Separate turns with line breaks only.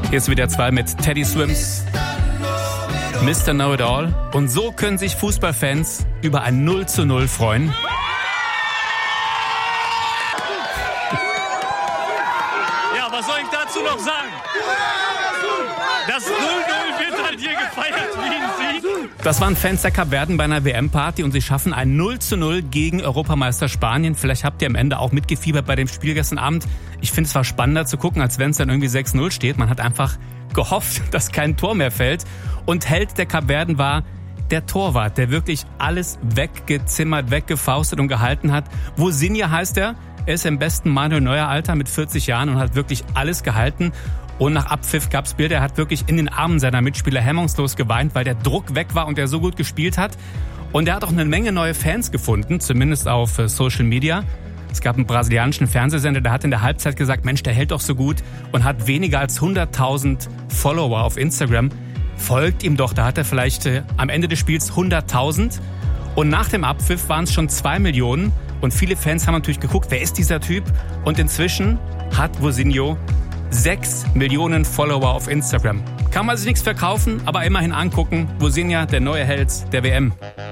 Hier ist wieder 2 mit Teddy Swims, Mr. Know-It-All. Und so können sich Fußballfans über ein 0:0 freuen.
Ja, was soll ich dazu noch sagen? Das 0:0 wird halt hier gefeiert wie ein Sieg.
Das waren Fans der Kapverden bei einer WM-Party und sie schaffen ein 0:0 gegen Europameister Spanien. Vielleicht habt ihr am Ende auch mitgefiebert bei dem Spiel gestern Abend. Ich finde es war spannender zu gucken, als wenn es dann irgendwie 6:0 steht. Man hat einfach gehofft, dass kein Tor mehr fällt. Und Held der Kapverden war der Torwart, der wirklich alles weggezimmert, weggefaustet und gehalten hat. Vozinha heißt er. Er ist im besten Manuel Neuer-Alter mit 40 Jahren und hat wirklich alles gehalten. Und nach Abpfiff gab's Bilder, er hat wirklich in den Armen seiner Mitspieler hemmungslos geweint, weil der Druck weg war und er so gut gespielt hat. Und er hat auch eine Menge neue Fans gefunden, zumindest auf Social Media. Es gab einen brasilianischen Fernsehsender, der hat in der Halbzeit gesagt, Mensch, der hält doch so gut und hat weniger als 100.000 Follower auf Instagram. Folgt ihm doch, da hat er vielleicht am Ende des Spiels 100.000. Und nach dem Abpfiff waren es schon 2 Millionen. Und viele Fans haben natürlich geguckt, wer ist dieser Typ? Und inzwischen hat Vozinha 6 Millionen Follower auf Instagram. Kann man sich nichts verkaufen, aber immerhin angucken. Vozinha, der neue Held der WM.